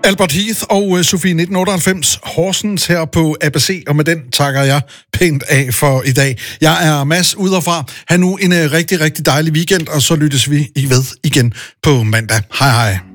Albert Heath og Sofie 1998 Horsens her på ABC, og med den takker jeg pænt af for i dag. Jeg er Mads udefra. Ha' nu en rigtig, rigtig dejlig weekend, og så lyttes vi ved igen på mandag. Hej hej.